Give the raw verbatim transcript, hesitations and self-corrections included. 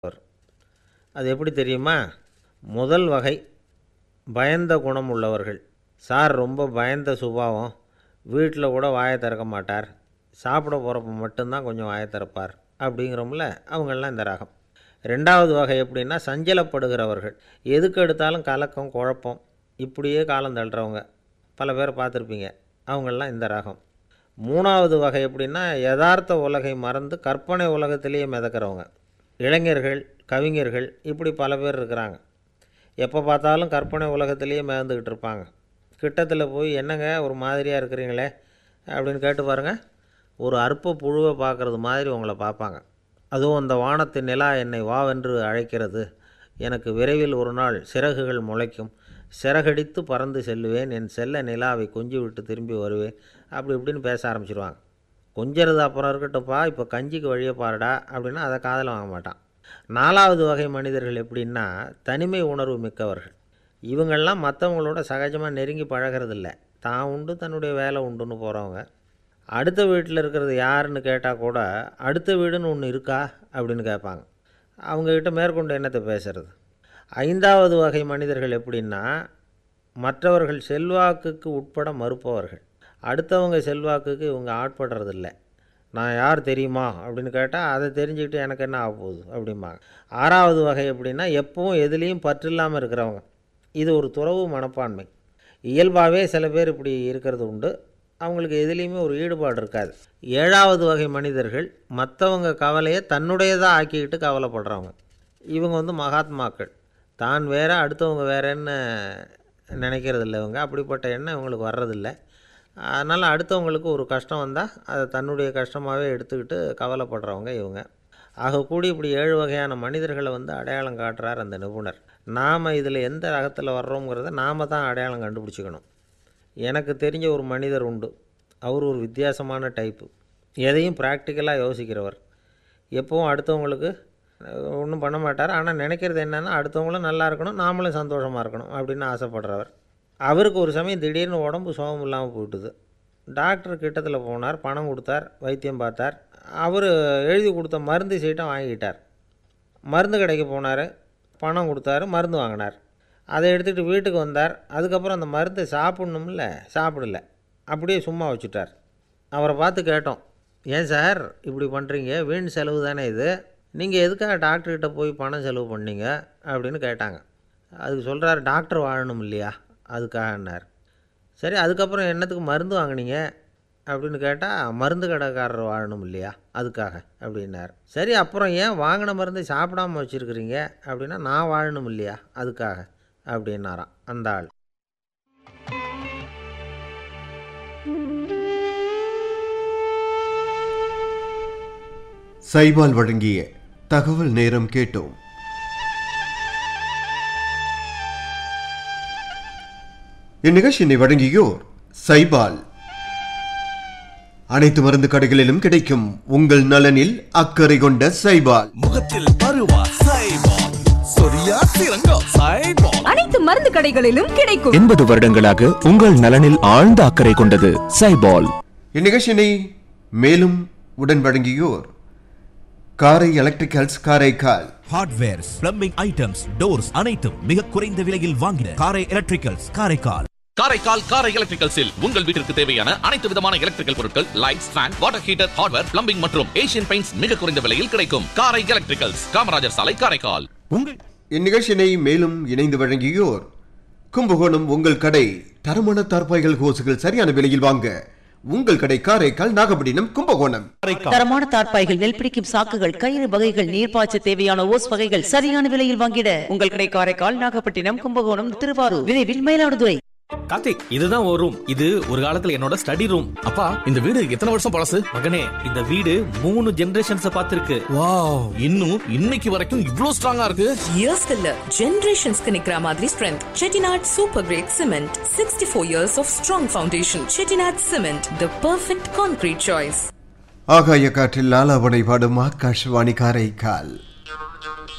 அது எப்படி தெரியுமா? முதல் வகை பயந்த குணம் உள்ளவர்கள். சார் ரொம்ப பயந்த சுபாவம், வீட்டில் கூட வாயை திறக்க மாட்டார், சாப்பிட போகிறப்ப மட்டும்தான் கொஞ்சம் வாயை திறப்பார் அப்படிங்கிறோம்ல, அவங்களாம் இந்த ரகம். ரெண்டாவது வகை எப்படின்னா சஞ்சலப்படுகிறவர்கள், எதுக்கு எடுத்தாலும் கலக்கம் குழப்பம் இப்படியே காலம் தள்ளுறவங்க, பல பேரை பார்த்துருப்பீங்க, அவங்களாம் இந்த ரகம். மூணாவது வகை எப்படின்னா யதார்த்த உலகை மறந்து கற்பனை உலகத்திலேயே மிதக்கிறவங்க, இளைஞர்கள் கவிஞர்கள் இப்படி பல பேர் இருக்கிறாங்க. எப்போ பார்த்தாலும் கற்பனை உலகத்திலேயே மிதந்துக்கிட்டு இருப்பாங்க. கிட்டத்தில் போய் என்னங்க ஒரு மாதிரியாக இருக்கிறீங்களே அப்படின்னு கேட்டு பாருங்கள், ஒரு அற்ப புழுவை பார்க்குறது மாதிரி உங்களை பார்ப்பாங்க. அதுவும் அந்த வானத்து நிலா என்னை வாவென்று அழைக்கிறது, எனக்கு விரைவில் ஒரு நாள் சிறகுகள் முளைக்கும், சிறகடித்து பறந்து செல்லுவேன், என் செல்ல நிலாவை கொஞ்சி விட்டு திரும்பி வருவேன் அப்படி இப்படின்னு பேச ஆரம்பிச்சிடுவாங்க. கொஞ்சிறது அப்புறம் இருக்கட்டும்ப்பா, இப்போ கஞ்சிக்கு வழியை பாருடா அப்படின்னா அதை காதில் வாங்க மாட்டான். நாலாவது வகை மனிதர்கள் எப்படின்னா தனிமை உணர்வு மிக்கவர்கள். இவங்கள்லாம் மற்றவங்களோட சகஜமாக நெருங்கி பழகிறதில்ல, தான் உண்டு தன்னுடைய வேலை உண்டுன்னு போகிறவங்க. அடுத்த வீட்டில் இருக்கிறது யாருன்னு கேட்டால் கூட அடுத்த வீடுன்னு ஒன்று இருக்கா அப்படின்னு கேட்பாங்க. அவங்கக்கிட்ட மேற்கொண்டு என்னத்தை பேசுறது. ஐந்தாவது வகை மனிதர்கள் எப்படின்னா மற்றவர்கள் செல்வாக்குக்கு உட்பட மறுப்பவர்கள். அடுத்தவங்க செல்வாக்குக்கு இவங்க ஆட்படுறதில்ல. நான் யார் தெரியுமா அப்படின்னு கேட்டால் அதை தெரிஞ்சுக்கிட்டு எனக்கு என்ன ஆக போகுது அப்படிம்பாங்க. ஆறாவது வகை எப்படின்னா எப்பவும் எதுலேயும் பற்றில்லாமல் இருக்கிறவங்க. இது ஒரு துறவு மனப்பான்மை. இயல்பாகவே சில பேர் இப்படி இருக்கிறது உண்டு, அவங்களுக்கு எதுலேயுமே ஒரு ஈடுபாடு இருக்காது. ஏழாவது வகை மனிதர்கள் மற்றவங்க கவலையை தன்னுடையதாக ஆக்கிக்கிட்டு கவலைப்படுறவங்க. இவங்க வந்து மகாத்மாக்கள், தான் வேற அடுத்தவங்க வேறன்னு நினைக்கிறதில்ல இவங்க. அப்படிப்பட்ட எண்ணம் இவங்களுக்கு வர்றதில்லை. அதனால் அடுத்தவங்களுக்கு ஒரு கஷ்டம் வந்தால் அதை தன்னுடைய கஷ்டமாகவே எடுத்துக்கிட்டு கவலைப்படுறவங்க இவங்க. ஆகக்கூடி இப்படி ஏழு வகையான மனிதர்களை வந்து அடையாளம் காட்டுறார் அந்த நிபுணர். நாம் இதில் எந்த ரகத்தில் வர்றோங்கிறத நாம் தான் அடையாளம் கண்டுபிடிச்சிக்கணும். எனக்கு தெரிஞ்ச ஒரு மனிதர் உண்டு, அவர் ஒரு வித்தியாசமான டைப்பு. எதையும் ப்ராக்டிக்கலாக யோசிக்கிறவர், எப்போவும் அடுத்தவங்களுக்கு ஒன்றும் பண்ண மாட்டார், ஆனால் நினைக்கிறது என்னென்னா அடுத்தவங்களும் நல்லா இருக்கணும், நாமளும் சந்தோஷமாக இருக்கணும் அப்படின்னு ஆசைப்படுறவர். அவருக்கு ஒரு சமயம் திடீர்னு உடம்பு சுகம் இல்லாமல் போயிட்டுது. டாக்டர் கிட்டத்தில் போனார், பணம் கொடுத்தார், வைத்தியம் பார்த்தார். அவர் எழுதி கொடுத்த மருந்து சீட்டை வாங்கிக்கிட்டார். மருந்து கடைக்கு போனார், பணம் கொடுத்தாரு, மருந்து வாங்கினார். அதை எடுத்துகிட்டு வீட்டுக்கு வந்தார். அதுக்கப்புறம் அந்த மருந்தை சாப்பிட்ணும்ல, சாப்பிடல, அப்படியே சும்மா வச்சுட்டார். அவரை பார்த்து கேட்டோம், ஏன் சார் இப்படி பண்ணுறீங்க, வீண் செலவு தானே இது, நீங்கள் எதுக்காக டாக்டர்கிட்ட போய் பணம் செலவு பண்ணீங்க அப்படின்னு கேட்டாங்க. அதுக்கு சொல்கிறார், டாக்டர் வாழணும் இல்லையா அதுக்காகன்னார். சரி, அதுக்கப்புறம் என்னத்துக்கு மருந்து வாங்கினீங்க அப்படின்னு கேட்டால், மருந்து கடைக்காரர் வாழணும் இல்லையா அதுக்காக அப்படின்னார். சரி, அப்புறம் ஏன் வாங்கின மருந்தை சாப்பிடாமல் வச்சுருக்கிறீங்க அப்படின்னா, நான் வாழணும் இல்லையா அதுக்காக அப்படின்னாராம் அந்த ஆள். சைபால் வழங்கிய தகவல் நேரம் கேட்டோம். இந்நிகழ்ச்சியை வழங்கியோர் சைபால். அனைத்து மருந்து கடைகளிலும் கிடைக்கும் உங்கள் நலனில் அக்கறை கொண்ட சைபால். முகத்தில் பருவா சைபால், சொரியா சிறங்கா சைபால், அனைத்து மருந்து கடைகளிலும் கிடைக்கும். எண்பது வருடங்களாக உங்கள் நலனில் ஆழ்ந்த அக்கறை கொண்டது சைபால். இந்நிகழ்ச்சியை மேலும் உடன் வழங்கியோர் காரை electricals Karaikal. Hardwares, plumbing items, doors அனைத்தும் மிக குறைந்த விலையில் வாங்கின காரை எலக்ட்ரிக்கல்ஸ் காரைக்கால். காரைக்கால் காரை எலக்ட்ரிக்கல்ஸில் உங்கள் வீட்டிற்கு தேவையான அனைத்து விதமான எலக்ட்ரிக்கல் பொருட்கள், lights, fan, water heater, hardware, plumbing மற்றும் ஏசியன் பெயிண்ட்ஸ் மிக குறைந்த விலையில் கிடைக்கும். காரை எலக்ட்ரிக்கல்ஸ், காமராஜர் சாலை, காரைக்கால். உங்கள் இந்நிகழ்ச்சியை மேலும் இணைந்து வழங்கியோர் கும்பகோணம் உங்கள் கடை. தரமான தார்பாய்கள் ஹோசுகள் சரியான விலையில் வாங்க உங்கள் கடை காரைக்கால், நாகப்பட்டினம், கும்பகோணம். தரமான தார்பாய்கள், நெல்பிடிக்கும் சாக்குகள், கயிறு வகைகள், நீர்ப்பாய்ச்ச தேவையான ஓஸ் வகைகள் சரியான விலையில் வாங்கிட உங்கள் கடை காரைக்கால், நாகப்பட்டினம், கும்பகோணம், திருவாரூர், விரைவில் மயிலாடுதுறை. கார்த்திக், இதுதான் ஒரு ரூம். இது ஒரு காலத்துல என்னோட ஸ்டடி ரூம். அப்பா, இந்த வீடு எத்தனை வருஷம் பழசு? மகனே, இந்த வீடு மூணு ஜெனரேஷன்ஸ் பார்த்திருக்கு. வாவ், இன்னும் இன்னைக்கு வரைக்கும் இவ்ளோ ஸ்ட்ராங்கா இருக்கு. இயர்ஸ் இல்ல, ஜெனரேஷன்ஸ்க்கு நிக்கிற மாதிரி strength. Chettinad super great cement, sixty four years of strong foundation. Chettinad cement, the perfect concrete choice. ஆகாய காற்றில் லாலாவனை பாடும் ஆகாஷ்வாணி காரைக்கால்.